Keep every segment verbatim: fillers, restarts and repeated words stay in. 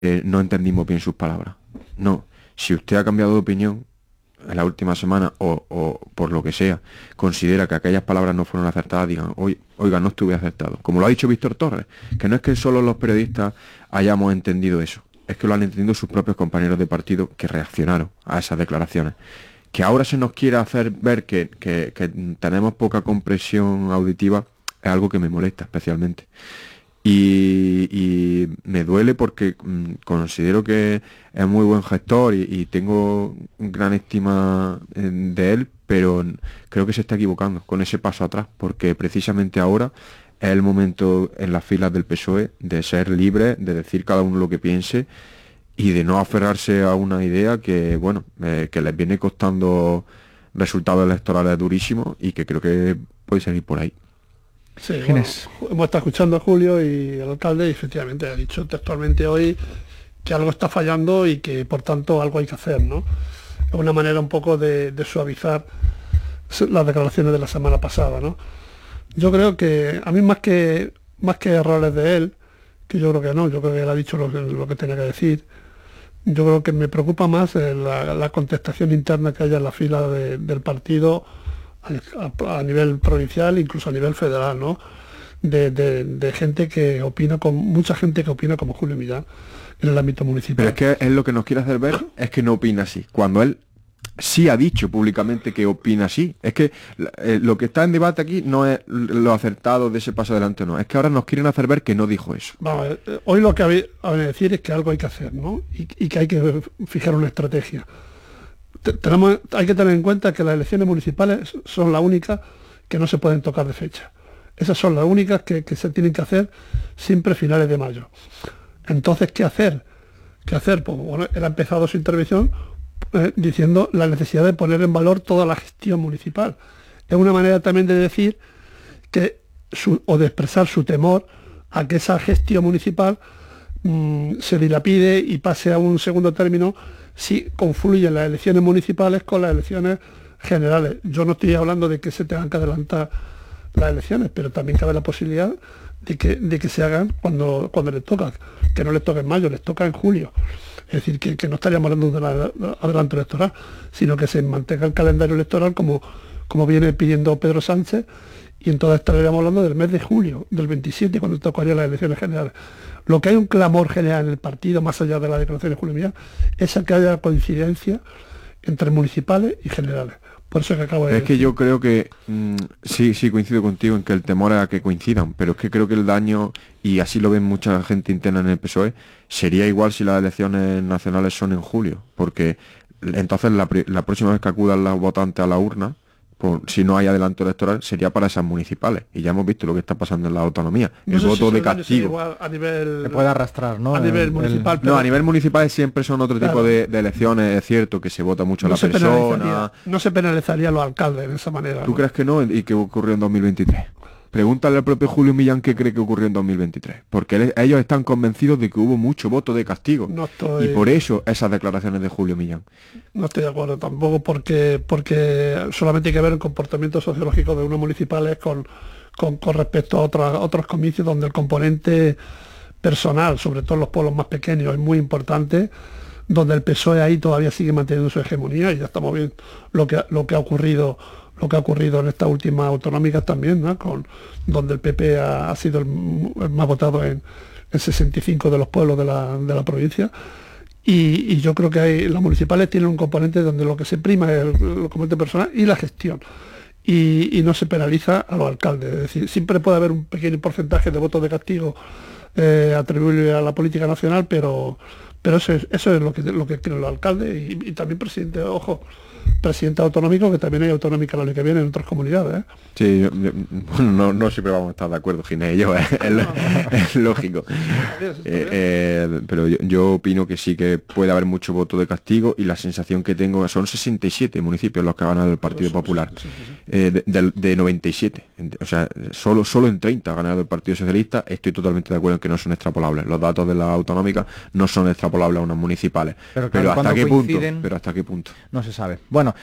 eh, no entendimos bien sus palabras. No, si usted ha cambiado de opinión en la última semana o, o por lo que sea, considera que aquellas palabras no fueron acertadas, digan, Oye, oiga, no estuve acertado. Como lo ha dicho Víctor Torres, que no es que solo los periodistas hayamos entendido eso, es que lo han entendido sus propios compañeros de partido que reaccionaron a esas declaraciones. Que ahora se nos quiera hacer ver que, que, que tenemos poca comprensión auditiva es algo que me molesta especialmente. Y, y me duele porque mmm, considero que es muy buen gestor y, y tengo gran estima de él, pero creo que se está equivocando con ese paso atrás, porque precisamente ahora es el momento en las filas del P S O E de ser libre, de decir cada uno lo que piense y de no aferrarse a una idea que, bueno, eh, que les viene costando resultados electorales durísimos y que creo que puede seguir por ahí. Sí, bueno, hemos estado escuchando a Julio y al alcalde y efectivamente ha dicho textualmente hoy que algo está fallando y que por tanto algo hay que hacer, ¿no? Es una manera un poco de, de suavizar las declaraciones de la semana pasada, ¿no? Yo creo que a mí más que más que errores de él, que yo creo que no, yo creo que él ha dicho lo, lo que tenía que decir, yo creo que me preocupa más la, la contestación interna que haya en la fila de, del partido A, a nivel provincial, incluso a nivel federal, ¿no? De, de, de gente que opina, con mucha gente que opina como Julio Millán en el ámbito municipal. Pero es que él lo que nos quiere hacer ver es que no opina así, cuando él sí ha dicho públicamente que opina así. Es que eh, lo que está en debate aquí no es lo acertado de ese paso adelante, no. Es que ahora nos quieren hacer ver que no dijo eso. Vamos, eh, hoy lo que hay a decir es que algo hay que hacer, ¿no? Y, y que hay que fijar una estrategia. Tenemos, hay que tener en cuenta que las elecciones municipales son las únicas que no se pueden tocar de fecha. Esas son las únicas que, que se tienen que hacer siempre a finales de mayo. Entonces, ¿qué hacer? ¿Qué hacer? Pues bueno, él ha empezado su intervención eh, diciendo la necesidad de poner en valor toda la gestión municipal. Es una manera también de decir que su, o de expresar su temor a que esa gestión municipal mmm, se dilapide y pase a un segundo término si confluyen las elecciones municipales con las elecciones generales. Yo no estoy hablando de que se tengan que adelantar las elecciones, pero también cabe la posibilidad de que, de que se hagan cuando, cuando les toca, que no les toca en mayo, les toca en julio. Es decir, que, que no estaríamos hablando de un adelanto electoral, sino que se mantenga el calendario electoral como, como viene pidiendo Pedro Sánchez, y entonces estaríamos hablando del mes de julio, del veintisiete, cuando tocarían las elecciones generales. Lo que hay un clamor general en el partido, más allá de la declaración de Julio Millán, es que haya coincidencia entre municipales y generales. Por eso que acabo de Es decir. que yo creo que mmm, sí, sí coincido contigo en que el temor es a que coincidan, pero es que creo que el daño, y así lo ven mucha gente interna en el P S O E, sería igual si las elecciones nacionales son en julio, porque entonces la, la próxima vez que acudan los votantes a la urna, por, si no hay adelanto electoral, sería para esas municipales. Y ya hemos visto lo que está pasando en la autonomía. No el sé voto si de castigo. Igual a nivel... Se puede arrastrar, ¿no? A nivel el, municipal. el... Pero... No, a nivel municipal siempre son otro claro. tipo de, de elecciones. Es cierto que se vota mucho no a la persona. No se penalizaría a los alcaldes de esa manera. ¿Tú ¿no? crees que no? ¿Y qué ocurrió en dos mil veintitrés? Pregúntale al propio Julio Millán qué cree que ocurrió en dos mil veintitrés. Porque él, ellos están convencidos de que hubo mucho voto de castigo. No estoy... Y por eso esas declaraciones de Julio Millán. No estoy de acuerdo tampoco, porque porque solamente hay que ver el comportamiento sociológico de unos municipales con, con, con respecto a otros, otros comicios donde el componente personal, sobre todo en los pueblos más pequeños, es muy importante, donde el P S O E ahí todavía sigue manteniendo su hegemonía, y ya estamos viendo lo que, lo que ha ocurrido lo que ha ocurrido en estas últimas autonómicas también, ¿no? Con, donde el P P ha, ha sido el, el más votado en, en sesenta y cinco de los pueblos de la, de la provincia. Y, y yo creo que hay, las municipales tienen un componente donde lo que se prima es el, el componente personal y la gestión. Y, y no se penaliza a los alcaldes. Es decir, siempre puede haber un pequeño porcentaje de votos de castigo eh, atribuible a la política nacional, pero pero eso es, eso es lo que lo que creen los alcaldes y, y también presidente, ojo, presidente autonómico, que también hay autonómica el año que viene en otras comunidades, ¿eh? Sí, yo, yo, bueno, no, no siempre vamos a estar de acuerdo, Ginés y yo, es, es, es lógico. Eh, eh, pero yo, yo opino que sí que puede haber mucho voto de castigo, y la sensación que tengo son sesenta y siete municipios los que ha ganado el Partido Popular, eh, de, de, de noventa y siete. O sea, solo, solo en treinta ha ganado el Partido Socialista. Estoy totalmente de acuerdo en que no son extrapolables. Los datos de la autonómica no son extrapolables por las aulas municipales. Pero, pero claro, hasta qué punto, coinciden, pero hasta qué punto. No se sabe. Bueno,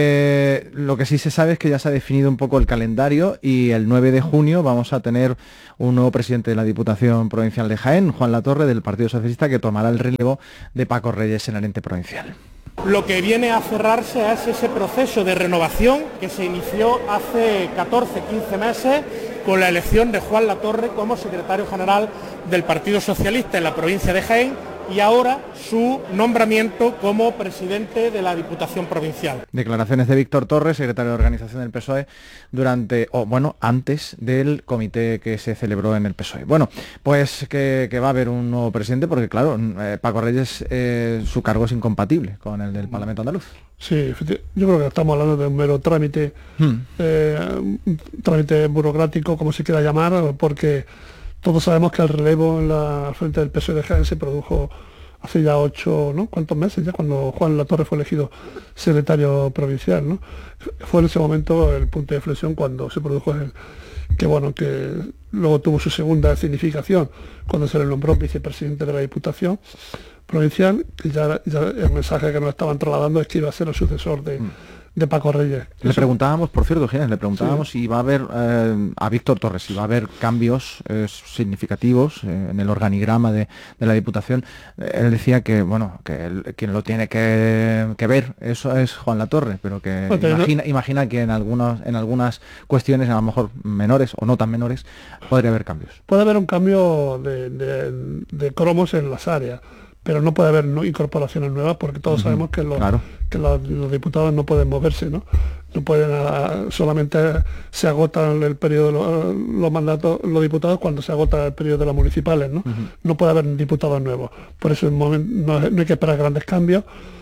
eh, lo que sí se sabe es que ya se ha definido un poco el calendario y el nueve de junio vamos a tener un nuevo presidente de la Diputación Provincial de Jaén, Juan Latorre, del Partido Socialista, que tomará el relevo de Paco Reyes en el ente provincial. Lo que viene a cerrarse es ese proceso de renovación que se inició hace catorce, quince meses con la elección de Juan Latorre como secretario general del Partido Socialista en la provincia de Jaén y ahora su nombramiento como presidente de la Diputación Provincial. Declaraciones de Víctor Torres, secretario de Organización del P S O E, durante, o bueno, antes del comité que se celebró en el P S O E. Bueno, pues que, que va a haber un nuevo presidente porque, claro, eh, Paco Reyes, eh, su cargo es incompatible con el del Parlamento andaluz. Sí, yo creo que estamos hablando de un mero trámite, hmm. eh, un trámite burocrático, como se quiera llamar, porque todos sabemos que el relevo en la frente del P S O E de Jaén se produjo hace ya ocho, ¿no? ¿Cuántos meses ya? Cuando Juan Latorre fue elegido secretario provincial, ¿no? Fue en ese momento el punto de inflexión cuando se produjo el, que bueno, que luego tuvo su segunda significación cuando se le nombró vicepresidente de la Diputación Provincial, que ya, ya el mensaje que nos estaban trasladando es que iba a ser el sucesor de... Mm. de Paco Reyes. Le Eso. preguntábamos, por cierto, Ginés, le preguntábamos sí. si va a haber, eh, a Víctor Torres, si va a haber cambios eh, significativos eh, en el organigrama de, de la Diputación. Eh, él decía que, bueno, que él, quien lo tiene que, que ver, eso es Juan Latorre, pero que bueno, imagina, no... imagina que en, algunos, en algunas cuestiones, a lo mejor menores o no tan menores, podría haber cambios. Puede haber un cambio de, de, de cromos en las áreas, pero no puede haber no, incorporaciones nuevas porque todos uh-huh. sabemos que, los, claro. que los, los diputados no pueden moverse, ¿no? No pueden, a, solamente se agotan el periodo, los, los mandatos, los diputados cuando se agota el periodo de las municipales, ¿no? Uh-huh. No puede haber diputados nuevos. Por eso en momento, no, no hay que esperar grandes cambios.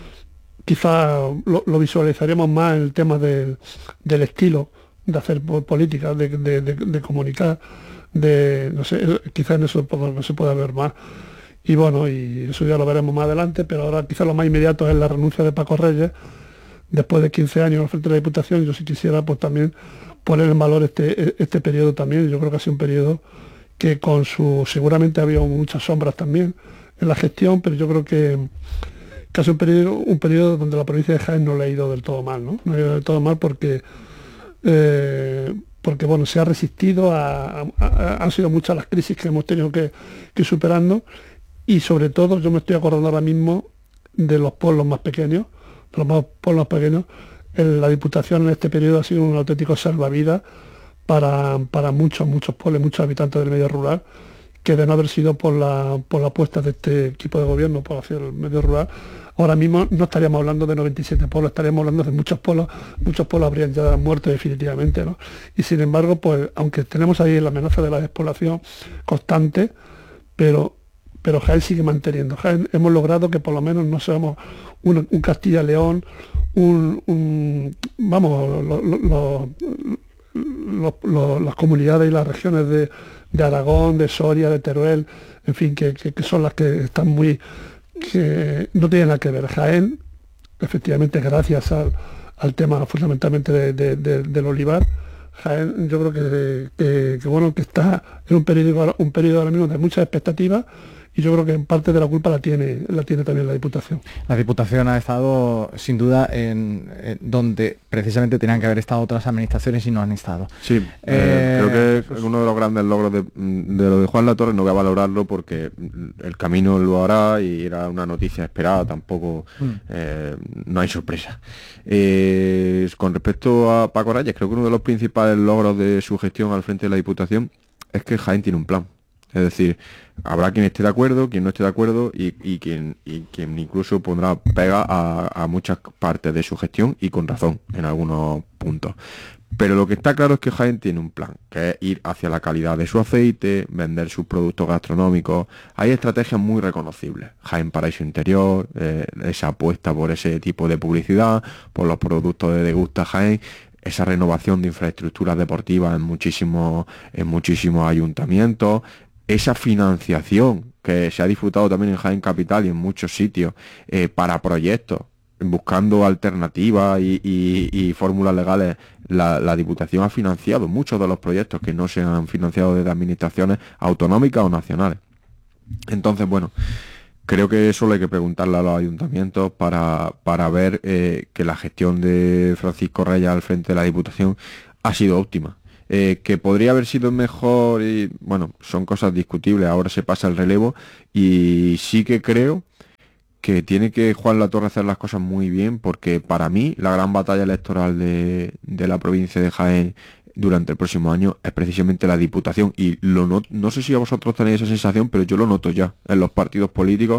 Quizás lo, lo visualizaríamos más en el tema del, del estilo de hacer política, de, de, de, de comunicar, de no sé, quizás en eso no se puede ver más. Y bueno, y eso ya lo veremos más adelante, pero ahora quizás lo más inmediato es la renuncia de Paco Reyes, después de quince años al frente de la Diputación. Yo sí quisiera pues también poner en valor este, este periodo también. Yo creo que ha sido un periodo que con su, seguramente había muchas sombras también en la gestión, pero yo creo que, que ha sido un periodo, un periodo donde la provincia de Jaén no le ha ido del todo mal, ¿no? No ha ido del todo mal porque, eh, porque bueno, se ha resistido, a, a, a, han sido muchas las crisis que hemos tenido que, que ir superando. Y sobre todo, yo me estoy acordando ahora mismo de los pueblos más pequeños, de los más pueblos pequeños. En la Diputación en este periodo ha sido un auténtico salvavidas para, para muchos, muchos pueblos, muchos habitantes del medio rural, que de no haber sido por la, por la apuesta de este equipo de gobierno por hacer el medio rural, ahora mismo no estaríamos hablando de noventa y siete pueblos, estaríamos hablando de muchos pueblos, muchos pueblos habrían ya muerto definitivamente, ¿no? Y sin embargo, pues aunque tenemos ahí la amenaza de la despoblación constante, pero pero Jaén sigue manteniendo. Jaén hemos logrado que por lo menos no seamos un, un Castilla-León, un, un, vamos, lo, lo, lo, lo, las comunidades y las regiones de, de Aragón, de Soria, de Teruel, en fin, que, que, que son las que están muy, que no tienen nada que ver. Jaén, efectivamente, gracias al, al tema fundamentalmente de, de, de, del olivar, Jaén, yo creo que, que, que bueno, que está en un periodo, un periodo ahora mismo de muchas expectativas. Y yo creo que en parte de la culpa la tiene la tiene también la Diputación. La Diputación ha estado, sin duda, en, en donde precisamente tenían que haber estado otras administraciones y no han estado. Sí, eh, eh, creo que pues, uno de los grandes logros de, de lo de Juan Latorre, no voy a valorarlo porque el camino lo hará y era una noticia esperada, tampoco mm. eh, no hay sorpresa. Eh, con respecto a Paco Reyes, creo que uno de los principales logros de su gestión al frente de la Diputación es que Jaén tiene un plan. Es decir, habrá quien esté de acuerdo, quien no esté de acuerdo y, y, quien, y quien incluso pondrá pega a, a muchas partes de su gestión y con razón en algunos puntos. Pero lo que está claro es que Jaén tiene un plan, que es ir hacia la calidad de su aceite, vender sus productos gastronómicos. Hay estrategias muy reconocibles. Jaén Paraíso Interior, eh, esa apuesta por ese tipo de publicidad, por los productos de Degusta Jaén, esa renovación de infraestructuras deportivas en muchísimos, en muchísimos ayuntamientos, esa financiación que se ha disfrutado también en Jaén Capital y en muchos sitios eh, para proyectos, buscando alternativas y, y, y fórmulas legales. La, la Diputación ha financiado muchos de los proyectos que no se han financiado desde administraciones autonómicas o nacionales. Entonces, bueno, creo que eso hay que preguntarle a los ayuntamientos para, para ver eh, que la gestión de Francisco Reyes al frente de la Diputación ha sido óptima. Eh, que podría haber sido mejor y bueno, son cosas discutibles, ahora se pasa el relevo y sí que creo que tiene que Juan Latorre hacer las cosas muy bien, porque para mí la gran batalla electoral de, de la provincia de Jaén durante el próximo año es precisamente la Diputación, y lo no, no sé si a vosotros tenéis esa sensación, pero yo lo noto ya en los partidos políticos.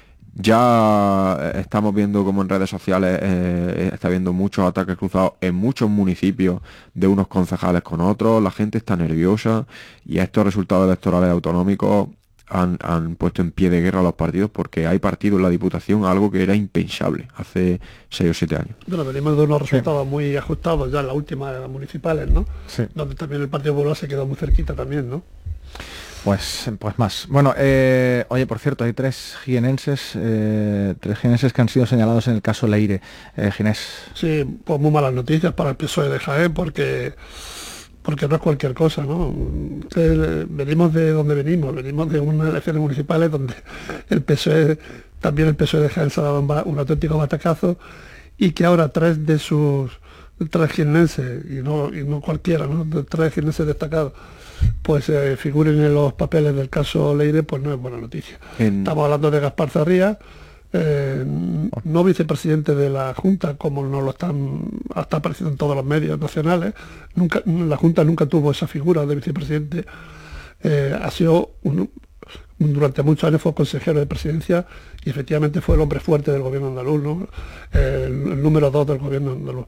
Ya estamos viendo como en redes sociales eh, está habiendo muchos ataques cruzados en muchos municipios de unos concejales con otros, la gente está nerviosa y estos resultados electorales autonómicos han, han puesto en pie de guerra a los partidos, porque hay partidos en la Diputación, algo que era impensable hace seis o siete años. Bueno, venimos de unos resultados sí. muy ajustados ya en las últimas municipales, ¿no? Sí. Donde también el Partido Popular se quedó muy cerquita también, ¿no? Pues, pues más. Bueno, eh, oye, por cierto, hay tres jienenses, eh, tres jienenses que han sido señalados en el caso Leire. Eh, Ginés. Sí, pues muy malas noticias para el P S O E de Jaén, porque porque no es cualquier cosa, ¿no? Entonces, venimos de donde venimos, venimos de unas elecciones municipales donde el P S O E, también el P S O E de Jaén se ha dado un, un auténtico batacazo, y que ahora tres de sus tres jienenses, y no, y no cualquiera, ¿no? De tres jienenses destacados, pues eh, figuren en los papeles del caso Leire, pues no es buena noticia. En... Estamos hablando de Gaspar Zarría, eh, no vicepresidente de la Junta, como nos lo están hasta apareciendo en todos los medios nacionales. Nunca, la Junta nunca tuvo esa figura de vicepresidente. Eh, ha sido un, durante muchos años fue consejero de presidencia y efectivamente fue el hombre fuerte del gobierno andaluz, ¿no? eh, el, el número dos del gobierno andaluz.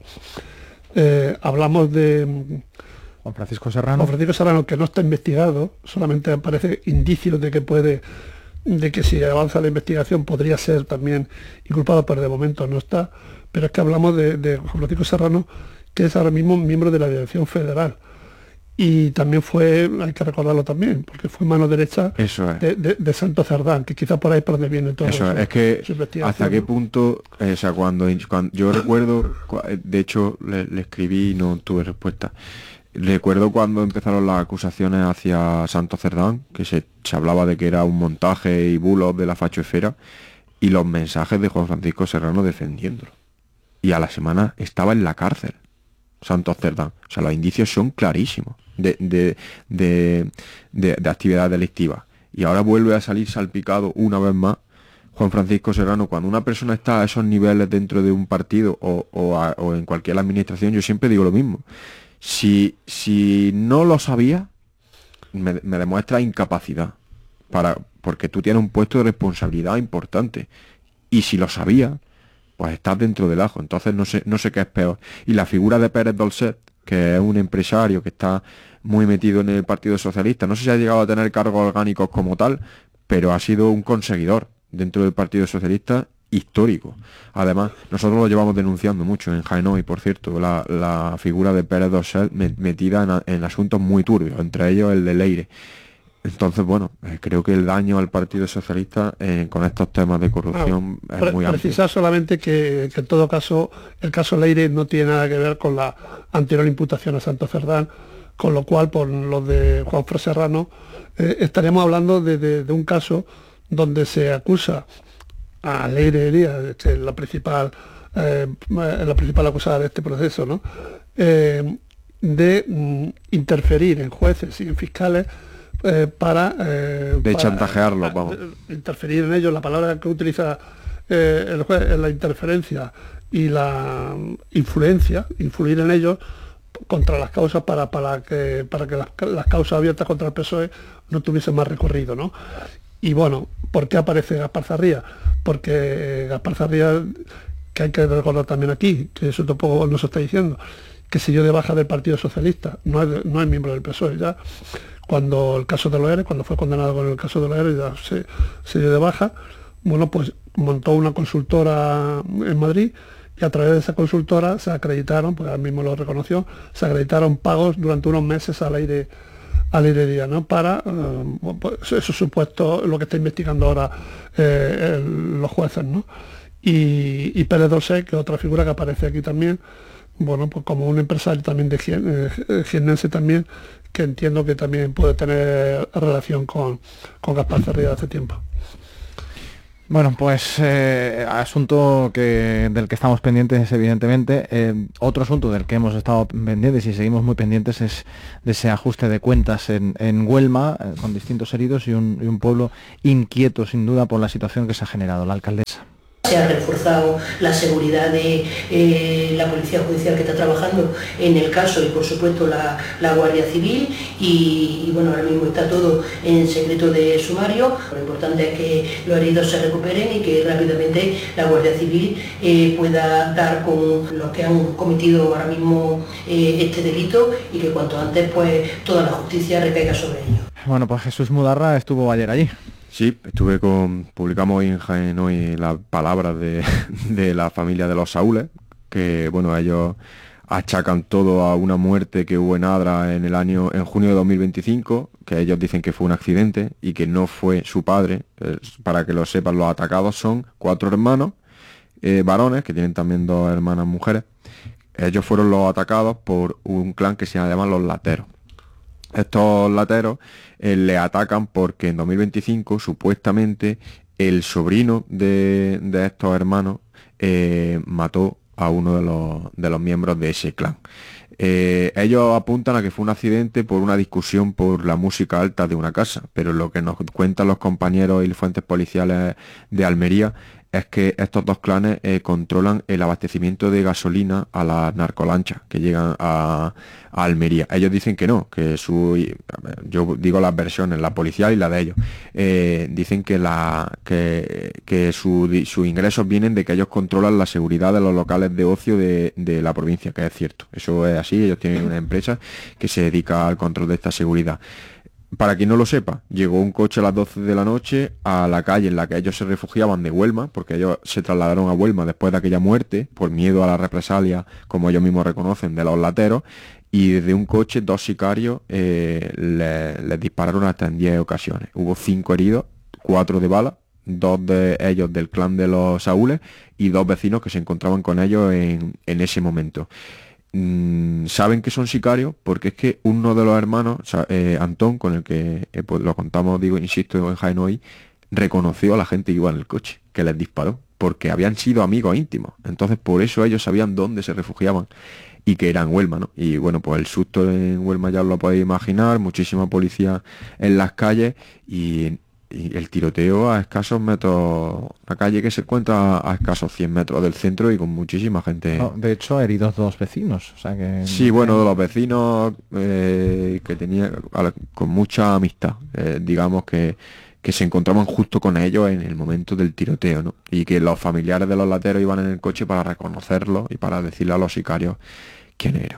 Eh, hablamos de Juan Francisco Serrano. Juan Francisco Serrano, que no está investigado, solamente aparece indicios de que puede, de que si avanza la investigación podría ser también inculpado, pero de momento no está. Pero es que hablamos de, de Juan Francisco Serrano, que es ahora mismo miembro de la Dirección Federal. Y también fue, hay que recordarlo también, porque fue mano derecha eso es. de, de, de Santos Cerdán, que quizá por ahí por donde viene todo eso. Eso es, es que hasta qué punto, eh, o sea, cuando, cuando yo recuerdo, de hecho le, le escribí y no tuve respuesta. Recuerdo cuando empezaron las acusaciones hacia Santos Cerdán, que se, se hablaba de que era un montaje y bulos de la fachoesfera, y los mensajes de Juan Francisco Serrano defendiéndolo. Y a la semana estaba en la cárcel Santos Cerdán. O sea, los indicios son clarísimos de, de, de, de, de actividad delictiva. Y ahora vuelve a salir salpicado una vez más Juan Francisco Serrano. Cuando una persona está a esos niveles dentro de un partido o, o, a, o en cualquier administración, yo siempre digo lo mismo. Si, si no lo sabía, me, me demuestra incapacidad, para, porque tú tienes un puesto de responsabilidad importante. Y si lo sabía, pues estás dentro del ajo. Entonces no sé, no sé qué es peor. Y la figura de Pérez Dolcet, que es un empresario que está muy metido en el Partido Socialista, no sé si ha llegado a tener cargos orgánicos como tal, pero ha sido un conseguidor dentro del Partido Socialista histórico. Además, nosotros lo llevamos denunciando mucho en Jaén Hoy, por cierto, la, la figura de Pérez Dolcet metida en, en asuntos muy turbios, entre ellos el de Leire. Entonces, bueno, eh, creo que el daño al Partido Socialista eh, con estos temas de corrupción ah, es pre muy amplio. Precisar solamente que, que en todo caso el caso Leire no tiene nada que ver con la anterior imputación a Santos Cerdán, con lo cual por lo de Juan Francisco Serrano eh, estaríamos hablando de, de, de un caso donde se acusa a Leire Elías, que es la principal, eh, la principal acusada de este proceso, ¿no? eh, de mm, interferir en jueces y en fiscales eh, para... Eh, de para, chantajearlos, vamos. Interferir en ellos, la palabra que utiliza eh, el juez es la interferencia y la influencia, influir en ellos contra las causas para, para que, para que las, las causas abiertas contra el P S O E no tuviesen más recorrido, ¿no? Y bueno, ¿por qué aparece Gaspar Zarría? Porque Gaspar Zarría, que hay que recordar también aquí, que eso tampoco nos está diciendo, que se dio de baja del Partido Socialista, no es, no es miembro del P S O E ya, cuando el caso de los E R E, cuando fue condenado con el caso de los E R E, ya se, se dio de baja. Bueno, pues montó una consultora en Madrid y a través de esa consultora se acreditaron, pues él mismo lo reconoció, se acreditaron pagos durante unos meses al aire al aire día, ¿no? Para uh, pues esos supuestos, lo que está investigando ahora eh, el, los jueces, ¿no? Y, y Pérez Dolcet, que es otra figura que aparece aquí también, bueno, pues como un empresario también de eh, jiennense también, que entiendo que también puede tener relación con, con Gaspar Zarría de hace tiempo. Bueno, pues eh, asunto que del que estamos pendientes, evidentemente. Eh, otro asunto del que hemos estado pendientes y seguimos muy pendientes es de ese ajuste de cuentas en, en Huelma, eh, con distintos heridos y un, y un pueblo inquieto, sin duda, por la situación que se ha generado. La alcaldesa. Se ha reforzado la seguridad de eh, la Policía Judicial que está trabajando en el caso y por supuesto la, la Guardia Civil y, y bueno, ahora mismo está todo en secreto de sumario. Lo importante es que los heridos se recuperen y que rápidamente la Guardia Civil eh, pueda dar con los que han cometido ahora mismo eh, este delito y que cuanto antes pues toda la justicia recaiga sobre ellos. Bueno, pues Jesús Mudarra estuvo ayer allí. Sí, estuve con, publicamos hoy en Jaén hoy las palabras de, de la familia de los Saúles, que bueno, ellos achacan todo a una muerte que hubo en Adra en el año, en junio de dos mil veinticinco, que ellos dicen que fue un accidente y que no fue su padre. Eh, para que lo sepan, los atacados son cuatro hermanos, eh, varones, que tienen también dos hermanas mujeres. Ellos fueron los atacados por un clan que se llama los Lateros. Estos lateros eh, le atacan porque en dos mil veinticinco supuestamente el sobrino de, de estos hermanos eh, mató a uno de los, de los miembros de ese clan. Eh, ellos apuntan a que fue un accidente por una discusión por la música alta de una casa, pero lo que nos cuentan los compañeros y fuentes policiales de Almería es que estos dos clanes eh, controlan el abastecimiento de gasolina a las narcolanchas que llegan a, a Almería. Ellos dicen que no, que su, yo digo las versiones, la policial y la de ellos, eh, dicen que, la, que, que sus su ingresos vienen de que ellos controlan la seguridad de los locales de ocio de, de la provincia, que es cierto. Eso es así, ellos tienen una empresa que se dedica al control de esta seguridad. Para quien no lo sepa, llegó un coche a las doce de la noche a la calle en la que ellos se refugiaban de Huelma, porque ellos se trasladaron a Huelma después de aquella muerte, por miedo a la represalia, como ellos mismos reconocen, de los lateros, y desde un coche dos sicarios eh, les, les dispararon hasta en diez ocasiones. Hubo cinco heridos, cuatro de bala, dos de ellos del clan de los Saúles y dos vecinos que se encontraban con ellos en, en ese momento. Saben que son sicarios porque es que uno de los hermanos, o sea, eh, Antón, con el que eh, pues lo contamos, digo, insisto, en Jaén hoy, reconoció a la gente que iba en el coche, que les disparó, porque habían sido amigos íntimos. Entonces por eso ellos sabían dónde se refugiaban y que eran Huelma, ¿no? Y bueno, pues el susto en Huelma ya os lo podéis imaginar, muchísima policía en las calles y... y el tiroteo a escasos metros, la calle que se encuentra a escasos cien metros del centro y con muchísima gente. No, de hecho, heridos dos vecinos. O sea que... Sí, bueno, de los vecinos eh, que tenía con mucha amistad, eh, digamos que, que se encontraban justo con ellos en el momento del tiroteo, ¿no? Y que los familiares de los lateros iban en el coche para reconocerlos y para decirle a los sicarios quién eran.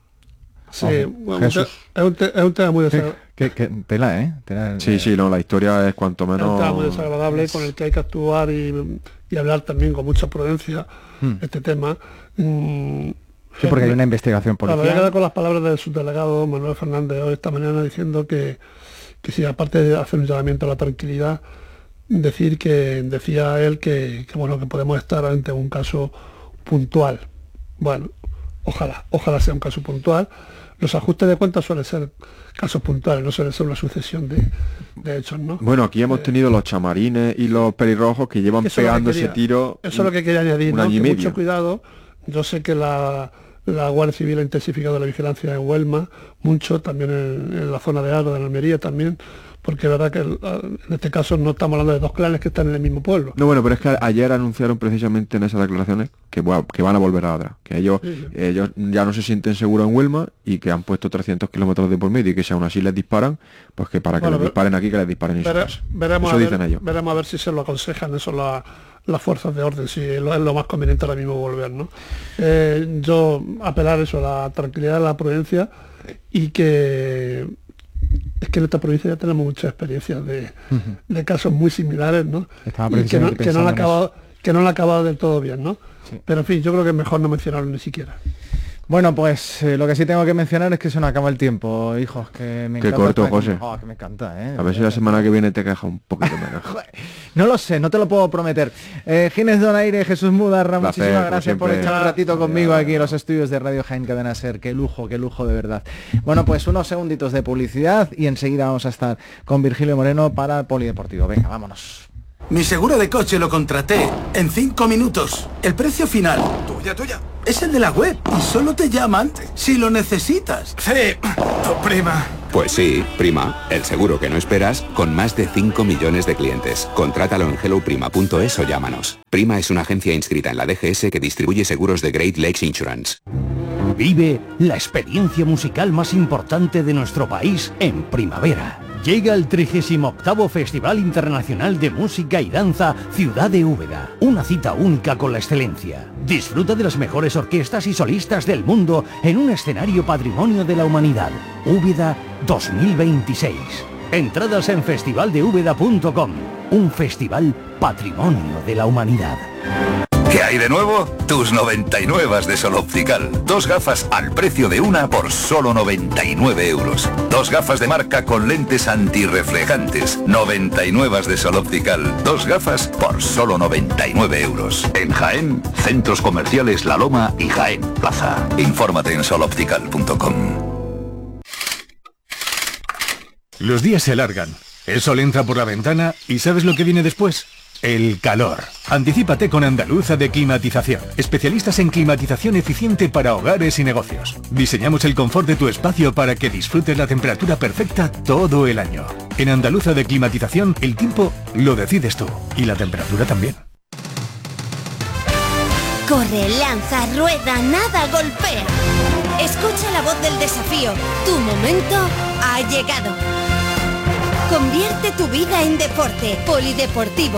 Sí, bueno, es, un te, es un tema muy desagradable. ¿Qué, qué, tela, ¿eh? Tela, sí, sí, no, la historia es cuanto menos... Es un tema muy desagradable con el que hay que actuar y, y hablar también con mucha prudencia hmm. este tema. Mm, sí, porque hay una investigación policial. Claro, voy a quedar con las palabras del subdelegado Manuel Fernández hoy esta mañana diciendo que, que si aparte de hacer un llamamiento a la tranquilidad, decir que decía él que, que bueno, que podemos estar ante un caso puntual. Bueno, ojalá, ojalá sea un caso puntual. Los ajustes de cuentas suelen ser casos puntuales, no suelen ser una sucesión de, de hechos, ¿no? Bueno, aquí hemos tenido los chamarines y los pelirrojos que llevan eso pegando que quería, ese tiro. Eso es lo que quería añadir, ¿no? Que mucho cuidado. Yo sé que la, la Guardia Civil ha intensificado la vigilancia en Huelma, mucho, también en, en la zona de Adra, en Almería también, porque es verdad que en este caso no estamos hablando de dos clanes que están en el mismo pueblo. No, bueno, pero es que ayer anunciaron precisamente en esas declaraciones que, bueno, que van a volver a Adra, que ellos, sí, sí. ellos ya no se sienten seguros en Huelma y que han puesto trescientos kilómetros de por medio y que si aún así les disparan, pues que para que bueno, les disparen aquí, que les disparen en su casa. Veremos eso a ver, dicen ellos. Veremos a ver si se lo aconsejan eso la, las fuerzas de orden, si es lo, es lo más conveniente ahora mismo volver, ¿no? Eh, yo apelar eso, a la tranquilidad, a la prudencia y que... Es que en esta provincia ya tenemos muchas experiencias de, uh-huh. de casos muy similares, ¿no? Y que no, que, no han acabado, que no han acabado del todo bien, ¿no? Sí. Pero en fin, yo creo que es mejor no mencionarlo ni siquiera. Bueno, pues eh, lo que sí tengo que mencionar es que se nos acaba el tiempo, hijos, que me encanta. Qué corto, José. Oh, que me encanta, ¿eh? A ver si la semana que viene te queja un poquito menos. No lo sé, no te lo puedo prometer. Eh, Ginés Donaire, Jesús Mudarra, placer, muchísimas gracias por echar un ratito conmigo aquí en los estudios de Radio Jaén Cadena Ser. Qué lujo, qué lujo de verdad. Bueno, pues unos segunditos de publicidad y enseguida vamos a estar con Virgilio Moreno para el Polideportivo. Venga, vámonos. Mi seguro de coche lo contraté en cinco minutos. El precio final, tuya, tuya, es el de la web y solo te llaman si lo necesitas. Sí, tu prima. Pues sí, Prima, el seguro que no esperas, con más de cinco millones de clientes. Contrátalo en hello prima punto es o llámanos. Prima es una agencia inscrita en la D G S que distribuye seguros de Great Lakes Insurance. Vive la experiencia musical más importante de nuestro país en primavera. Llega el trigésimo octavo Festival Internacional de Música y Danza Ciudad de Úbeda. Una cita única con la excelencia. Disfruta de las mejores orquestas y solistas del mundo en un escenario patrimonio de la humanidad. Úbeda dos mil veintiséis. Entradas en festival de úbeda punto com. Un festival patrimonio de la humanidad. ¿Qué hay de nuevo? Tus noventa y nueve de Sol Optical. Dos gafas al precio de una por solo noventa y nueve euros. Dos gafas de marca con lentes antirreflejantes. noventa y nueve de Sol Optical. Dos gafas por solo noventa y nueve euros. En Jaén, centros comerciales La Loma y Jaén Plaza. Infórmate en sol optical punto com. Los días se alargan. El sol entra por la ventana y ¿sabes lo que viene después? El calor. Anticípate con Andaluza de Climatización. Especialistas en climatización eficiente para hogares y negocios. Diseñamos el confort de tu espacio para que disfrutes la temperatura perfecta todo el año. En Andaluza de Climatización, el tiempo lo decides tú. Y la temperatura también. Corre, lanza, rueda, nada, golpea. Escucha la voz del desafío. Tu momento ha llegado. Convierte tu vida en deporte. Polideportivo.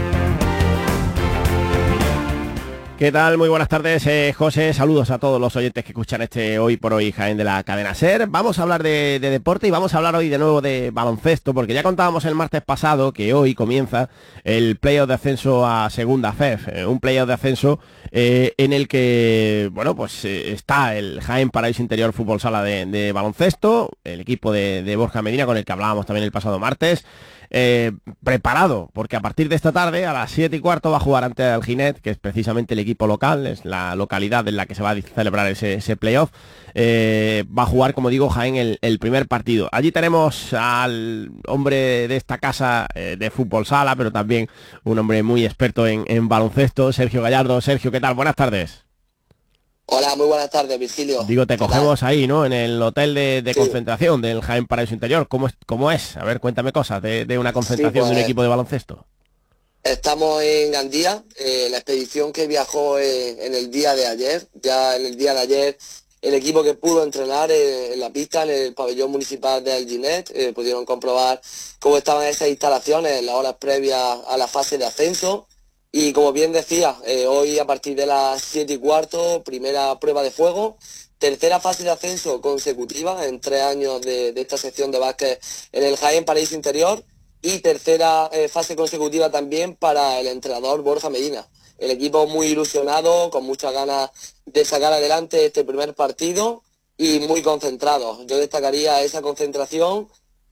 ¿Qué tal? Muy buenas tardes, eh, José. Saludos a todos los oyentes que escuchan este Hoy por Hoy Jaén de la cadena SER. Vamos a hablar de, de deporte y vamos a hablar hoy de nuevo de baloncesto, porque ya contábamos el martes pasado que hoy comienza el playoff de ascenso a Segunda F E F, eh, un playoff de ascenso eh, en el que, bueno, pues eh, está el Jaén Paraíso Interior Fútbol Sala de, de baloncesto, el equipo de, de Borja Medina, con el que hablábamos también el pasado martes. Eh, preparado, porque a partir de esta tarde a las siete y cuarto va a jugar ante el Ginet, que es precisamente el equipo local, es la localidad en la que se va a celebrar ese, ese playoff. Eh, va a jugar, como digo, Jaén el, el primer partido. Allí tenemos al hombre de esta casa eh, de fútbol sala, pero también un hombre muy experto en, en baloncesto, Sergio Gallardo. Sergio, ¿qué tal? Buenas tardes. Hola, muy buenas tardes, Virgilio. Digo, te cogemos ahí, ¿no? En el hotel de, de sí. concentración del Jaén Paraíso Interior. ¿Cómo es? ¿Cómo es? A ver, cuéntame cosas de, de una concentración sí, pues, de un equipo de baloncesto. Estamos en Gandía, eh, la expedición que viajó en, en el día de ayer. Ya en el día de ayer, el equipo que pudo entrenar en, en la pista, en el pabellón municipal de Alginet, eh, pudieron comprobar cómo estaban esas instalaciones en las horas previas a la fase de ascenso. Y como bien decía, eh, hoy a partir de las siete y cuarto, primera prueba de fuego, tercera fase de ascenso consecutiva en tres años de, de esta sección de básquet en el Jaén Paraíso Interior, y tercera eh, fase consecutiva también para el entrenador Borja Medina. El equipo muy ilusionado, con muchas ganas de sacar adelante este primer partido y muy concentrado. Yo destacaría esa concentración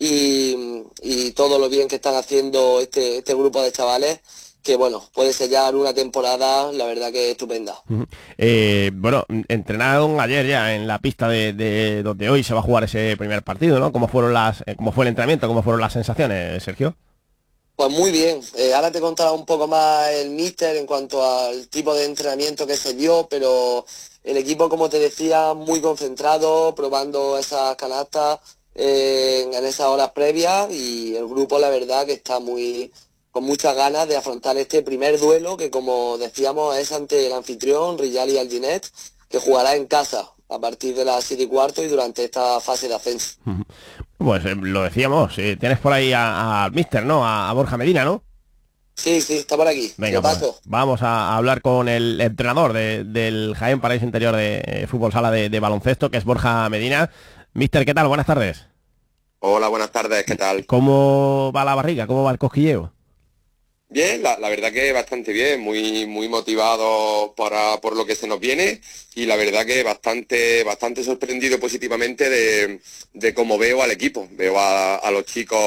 y, y todo lo bien que están haciendo este, este grupo de chavales, que bueno, puede sellar una temporada, la verdad que estupenda. Uh-huh. eh, bueno, entrenaron ayer ya en la pista de, de donde hoy se va a jugar ese primer partido, ¿no? ¿Cómo fueron las, eh, cómo fue el entrenamiento, cómo fueron las sensaciones, Sergio? Pues muy bien, eh, ahora te contará un poco más el míster en cuanto al tipo de entrenamiento que se dio, pero el equipo, como te decía, muy concentrado, probando esas canastas eh, en esas horas previas, y el grupo la verdad que está muy... con muchas ganas de afrontar este primer duelo que, como decíamos, es ante el anfitrión Riyali Alginet, que jugará en casa a partir de las siete y cuarto y durante esta fase de ascenso. Pues eh, lo decíamos, eh, tienes por ahí al míster, ¿no? A, a Borja Medina, ¿no? Sí, sí, está por aquí. Venga, pues, paso. Vamos a hablar con el entrenador de, del Jaén Paraíso Interior de eh, Fútbol Sala de, de baloncesto, que es Borja Medina. Míster, ¿qué tal? Buenas tardes. Hola, buenas tardes, ¿qué tal? ¿Cómo va la barriga? ¿Cómo va el cosquilleo? Bien, la, la verdad que bastante bien, muy muy motivado para, por lo que se nos viene, y la verdad que bastante bastante sorprendido positivamente de, de cómo veo al equipo. Veo a, a los chicos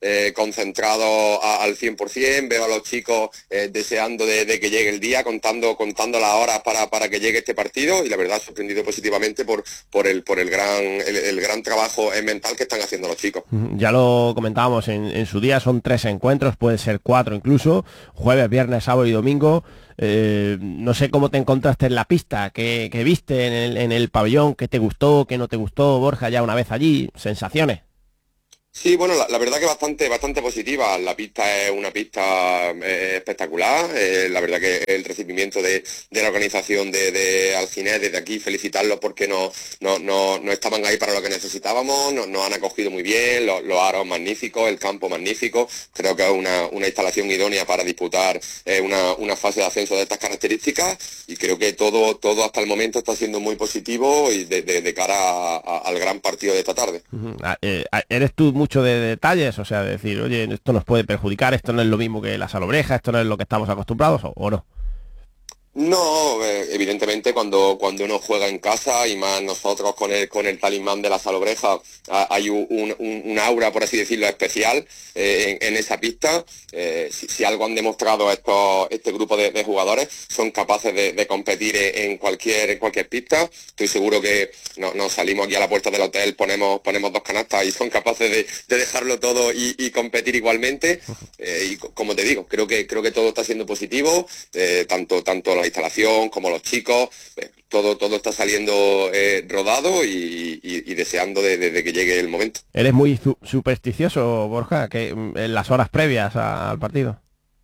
eh, concentrados a, al cien por cien, veo a los chicos eh, deseando de, de que llegue el día, contando contando las horas para, para que llegue este partido, y la verdad sorprendido positivamente por, por, el, por el, gran, el, el gran trabajo mental que están haciendo los chicos. Ya lo comentábamos en, en su día, son tres encuentros, puede ser cuatro incluso, jueves, viernes, sábado y domingo. Eh, no sé cómo te encontraste en la pista, qué, qué viste en el, en el pabellón, qué te gustó, qué no te gustó, Borja, ya una vez allí, sensaciones. Sí, bueno, la, la verdad que bastante bastante positiva. La pista es una pista eh, espectacular. Eh, la verdad que el recibimiento de, de la organización de, de Alginet, desde aquí felicitarlos porque no, no, no, no estaban ahí para lo que necesitábamos, nos, nos han acogido muy bien, los, los aros magníficos, el campo magnífico. Creo que es una, una instalación idónea para disputar eh, una, una fase de ascenso de estas características, y creo que todo, todo hasta el momento está siendo muy positivo y de, de, de cara a, a, al gran partido de esta tarde. Uh-huh. eh, ¿Eres tú mucho de detalles? O sea, de decir, oye, esto nos puede perjudicar, esto no es lo mismo que la salobreja, esto no es lo que estamos acostumbrados, o, o no. No, eh, evidentemente cuando, cuando uno juega en casa, y más nosotros con el, con el talismán de la salobreja, a, hay un, un, un aura, por así decirlo, especial eh, en, en esa pista. Eh, si, si algo han demostrado estos, este grupo de, de jugadores, son capaces de, de competir en cualquier, en cualquier pista. Estoy seguro que no, nos salimos aquí a la puerta del hotel, ponemos, ponemos dos canastas y son capaces de, de dejarlo todo y, y competir igualmente. Eh, y como te digo, creo que, creo que todo está siendo positivo, eh, tanto, tanto la instalación como los chicos, eh, todo todo está saliendo eh, rodado y, y, y deseando de, de, de que llegue el momento. ¿Eres muy su supersticioso, Borja, que en las horas previas a, al partido?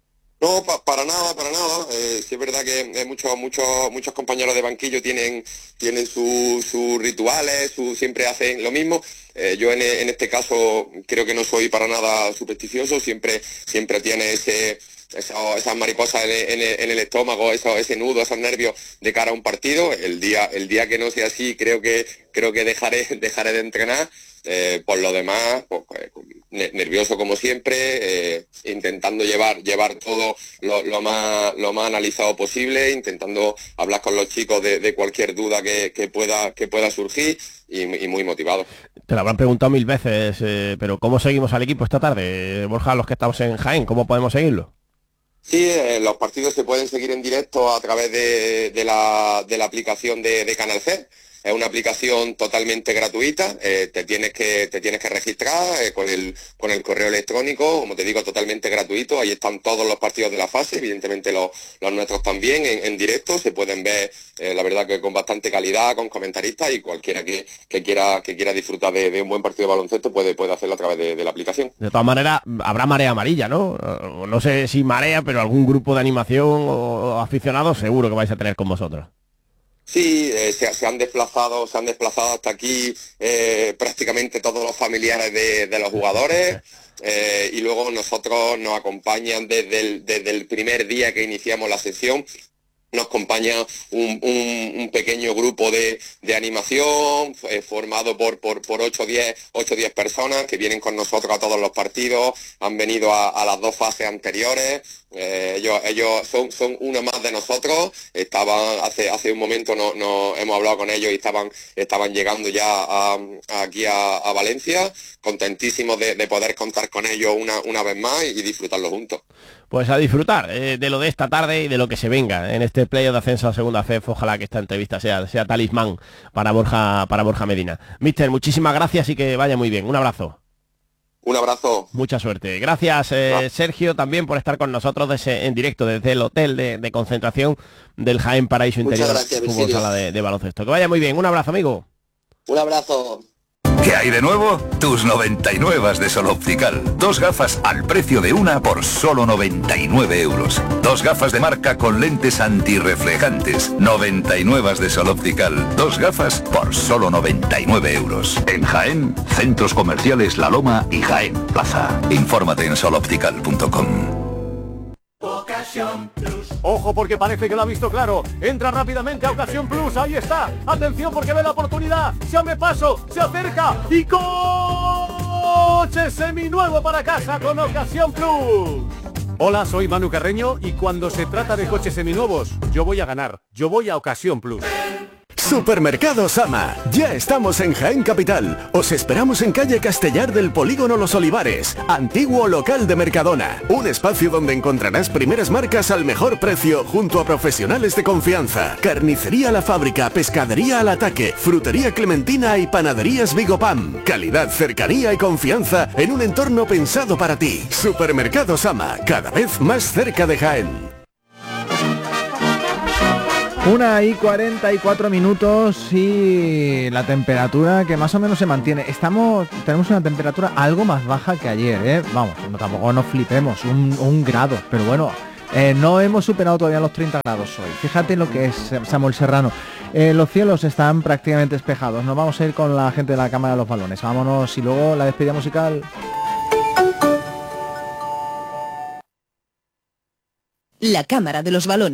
No, pa, para nada, para nada. Eh, sí es verdad que eh, muchos muchos muchos compañeros de banquillo tienen tienen sus su rituales, su, siempre hacen lo mismo. Eh, yo en, en este caso creo que no soy para nada supersticioso, siempre siempre tiene ese Eso, esas mariposas en el, en, el, en el estómago, eso, ese nudo, esos nervios de cara a un partido. El día, el día que no sea así, creo que creo que dejaré, dejaré de entrenar. Eh, por lo demás, pues, nervioso como siempre, eh, intentando llevar, llevar todo lo, lo más, lo más analizado posible, intentando hablar con los chicos de, de cualquier duda que, que pueda, que pueda surgir, y, y muy motivado. Te lo habrán preguntado mil veces, eh, pero ¿cómo seguimos al equipo esta tarde, Borja, los que estamos en Jaén? ¿Cómo podemos seguirlo? Sí, eh, los partidos se pueden seguir en directo a través de, de, la, de la aplicación de, de Canal C. Es una aplicación totalmente gratuita, eh, te tienes que te tienes que registrar eh, con el con el correo electrónico, como te digo, totalmente gratuito. Ahí están todos los partidos de la fase, evidentemente los, los nuestros también en, en directo, se pueden ver, eh, la verdad que con bastante calidad, con comentaristas, y cualquiera que, que quiera que quiera disfrutar de, de un buen partido de baloncesto puede, puede hacerlo a través de, de la aplicación. De todas maneras, habrá marea amarilla, ¿no? No sé si marea, pero algún grupo de animación o aficionados seguro que vais a tener con vosotros. Sí, eh, se, se han desplazado, se han desplazado hasta aquí eh, prácticamente todos los familiares de, de los jugadores, eh, y luego nosotros nos acompañan desde el, desde el primer día que iniciamos la sesión. Nos acompaña un, un, un pequeño grupo de, de animación eh, formado por por por ocho o diez personas que vienen con nosotros a todos los partidos, han venido a, a las dos fases anteriores. Eh, ellos ellos son son uno más de nosotros. Estaban hace hace un momento no, no hemos hablado con ellos y estaban estaban llegando ya a, a aquí a, a Valencia, contentísimos de, de poder contar con ellos una una vez más y disfrutarlo juntos. Pues a disfrutar eh, de lo de esta tarde y de lo que se venga en este playoff de ascenso a segunda F E F. Ojalá que esta entrevista sea, sea talismán para Borja, para Borja Medina. Mister, muchísimas gracias y que vaya muy bien. Un abrazo. Un abrazo. Mucha suerte. Gracias, eh, Sergio, también por estar con nosotros desde, en directo desde el hotel de, de concentración del Jaén Paraíso Interior. Muchas gracias, Fútbol Sala de, de baloncesto. Que vaya muy bien. Un abrazo, amigo. Un abrazo. ¿Qué hay de nuevo? Tus noventa y nueve de Sol Optical. Dos gafas al precio de una por solo noventa y nueve euros. Dos gafas de marca con lentes antirreflejantes. noventa y nueve de Sol Optical. Dos gafas por solo noventa y nueve euros. En Jaén, Centros Comerciales La Loma y Jaén Plaza. Infórmate en sol optical punto com. Ojo, porque parece que lo ha visto claro. Entra rápidamente a Ocasión Plus. Ahí está. Atención, porque ve la oportunidad. Se abre paso, se acerca y coche seminuevo para casa con Ocasión Plus. Hola, soy Manu Carreño y cuando se trata de coches seminuevos, yo voy a ganar. Yo voy a Ocasión Plus. Supermercado Sama. Ya estamos en Jaén Capital. Os esperamos en calle Castellar del Polígono Los Olivares, antiguo local de Mercadona. Un espacio donde encontrarás primeras marcas al mejor precio junto a profesionales de confianza. Carnicería a la fábrica, pescadería al ataque, frutería clementina y panaderías Vigopam. Calidad, cercanía y confianza en un entorno pensado para ti. Supermercado Sama, cada vez más cerca de Jaén. Una y cuarenta y cuatro minutos y la temperatura que más o menos se mantiene. Estamos, tenemos una temperatura algo más baja que ayer, ¿eh? Vamos, no, tampoco nos flipemos, un, un grado, pero bueno, eh, no hemos superado todavía los treinta grados hoy. Fíjate lo que es Samuel Serrano. Eh, los cielos están prácticamente despejados. Nos vamos a ir con la gente de la Cámara de los Balones. Vámonos y luego la despedida musical. La Cámara de los Balones.